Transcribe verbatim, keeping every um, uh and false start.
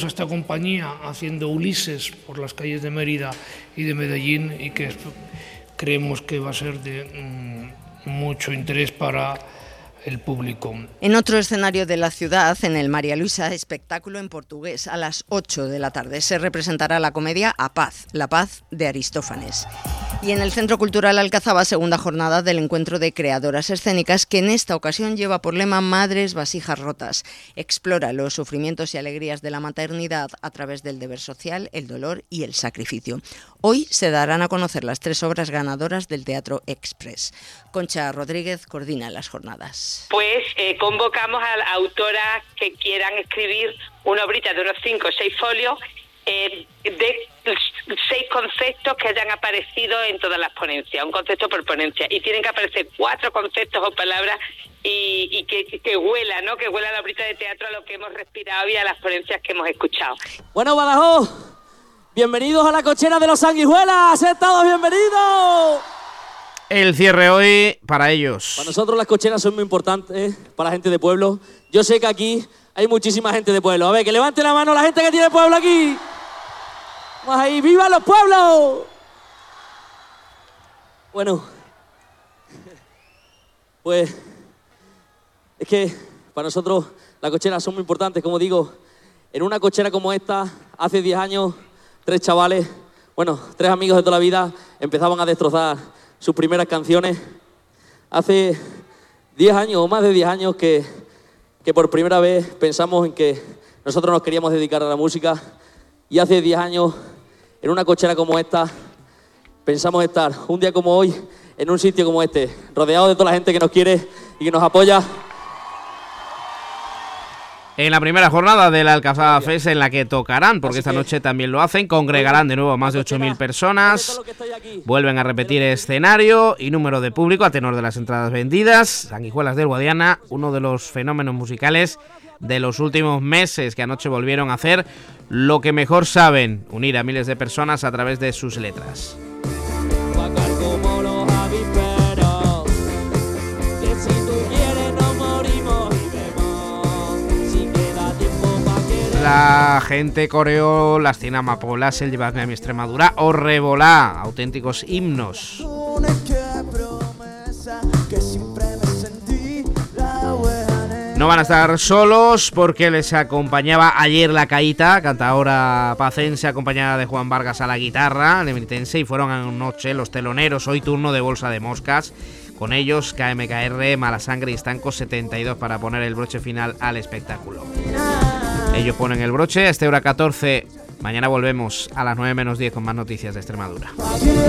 esta compañía haciendo Ulises por las calles de Mérida y de Medellín y que creemos que va a ser de mmm, mucho interés para el público. En otro escenario de la ciudad, en el María Luisa, espectáculo en portugués, a las ocho de la tarde se representará la comedia A Paz, la paz de Aristófanes. Y en el Centro Cultural Alcazaba, segunda jornada del encuentro de creadoras escénicas, que en esta ocasión lleva por lema Madres Vasijas Rotas. Explora los sufrimientos y alegrías de la maternidad a través del deber social, el dolor y el sacrificio. Hoy se darán a conocer las tres obras ganadoras del Teatro Express. Concha Rodríguez coordina las jornadas. Pues eh, convocamos a autoras que quieran escribir una obrita de unos cinco o seis folios eh, de seis conceptos que hayan aparecido en todas las ponencias, un concepto por ponencia, y tienen que aparecer cuatro conceptos o palabras y, y que, que huela, ¿no? Que huela la obrita de teatro a lo que hemos respirado y a las ponencias que hemos escuchado. Bueno, Badajoz, bienvenidos a la cochera de los Sanguijuelas, ¡sed todos bienvenidos! El cierre hoy para ellos. Para nosotros las cocheras son muy importantes, para la gente de pueblo. Yo sé que aquí hay muchísima gente de pueblo. A ver, que levante la mano la gente que tiene pueblo aquí. Vamos ahí, ¡viva los pueblos! Bueno, pues es que para nosotros las cocheras son muy importantes. Como digo, en una cochera como esta, hace diez años, tres chavales, bueno, tres amigos de toda la vida, empezaban a destrozar sus primeras canciones. Hace diez años o más de diez años que, que por primera vez pensamos en que nosotros nos queríamos dedicar a la música, y hace diez años en una cochera como esta pensamos estar un día como hoy en un sitio como este, rodeado de toda la gente que nos quiere y que nos apoya. En la primera jornada del Alcazaba Fest, en la que tocarán, porque esta noche también lo hacen, congregarán de nuevo a más de ocho mil personas, vuelven a repetir escenario y número de público a tenor de las entradas vendidas. Sanguijuelas del Guadiana, uno de los fenómenos musicales de los últimos meses, que anoche volvieron a hacer lo que mejor saben, unir a miles de personas a través de sus letras. La gente coreó las cien amapolas, el Llévame a mi Extremadura o Revolá, auténticos himnos. No van a estar solos porque les acompañaba ayer La Caíta, cantadora pacense acompañada de Juan Vargas a la guitarra, levenitense, y fueron anoche los teloneros, hoy turno de Bolsa de Moscas. Con ellos K M K R, Mala Sangre y Estanco setenta y dos para poner el broche final al espectáculo. Ellos ponen el broche a esta hora catorce. Mañana volvemos a las nueve menos diez con más noticias de Extremadura.